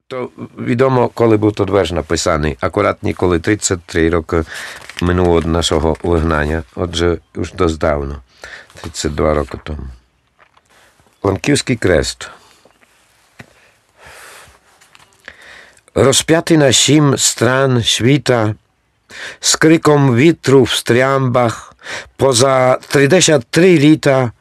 То відомо, коли був той вірш написаний. Акуратні, коли 33 роки минуло від нашого вигнання. Отже, już досить давно. 32 роки тому. Лемківський крест. Rozpiaty na 7 stran świta, z krykom witru w strębach, poza 33 lita